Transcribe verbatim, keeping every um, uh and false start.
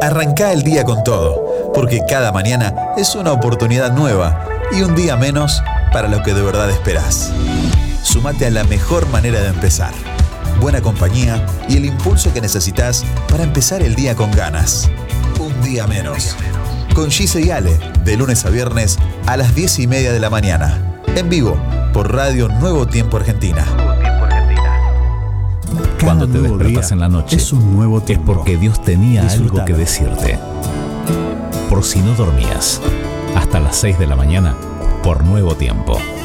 Arrancá el día con todo, porque cada mañana es una oportunidad nueva y un día menos para lo que de verdad esperás. Sumate a la mejor manera de empezar. Buena compañía y el impulso que necesitas para empezar el día con ganas. Un día menos. Con Gise y Ale, de lunes a viernes a las diez y media de la mañana. En vivo, por Radio Nuevo Tiempo Argentina. Cuando te despertas en la noche, es un nuevo tiempo. Es porque Dios tenía Disfrutalo. algo que decirte. Por si no dormías, hasta las seis de la mañana, por Nuevo Tiempo.